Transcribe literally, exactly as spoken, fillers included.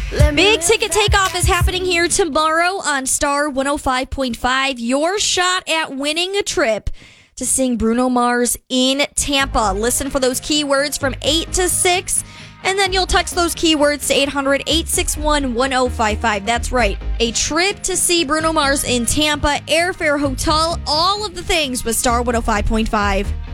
Big Ticket Takeoff is happening here tomorrow on Star one oh five point five. Your shot at winning a trip to sing Bruno Mars in Tampa. Listen for those keywords from eight to six, and then you'll text those keywords to eight hundred, eight six one, one oh five five. That's right. A trip to see Bruno Mars in Tampa, airfare, hotel, all of the things with Star one oh five point five.